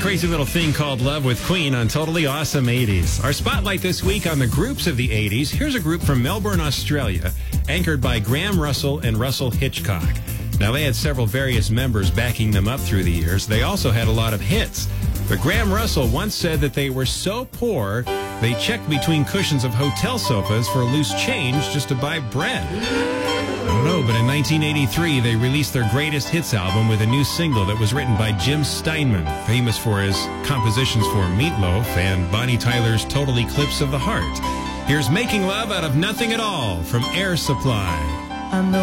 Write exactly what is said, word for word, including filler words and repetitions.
crazy little thing called Love with Queen on Totally Awesome eighties. Our spotlight this week on the groups of the eighties. Here's a group from Melbourne, Australia, anchored by Graham Russell and Russell Hitchcock. Now, they had several various members backing them up through the years. They also had a lot of hits. But Graham Russell once said that they were so poor, they checked between cushions of hotel sofas for loose change just to buy bread. I don't know, but in nineteen eighty-three, they released their greatest hits album with a new single that was written by Jim Steinman, famous for his compositions for Meatloaf and Bonnie Tyler's Total Eclipse of the Heart. Here's Making Love Out of Nothing at All from Air Supply. I know